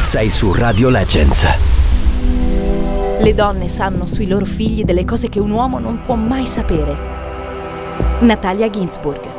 Sei su Radio Legends. Le donne sanno sui loro figli delle cose che un uomo non può mai sapere. Natalia Ginzburg.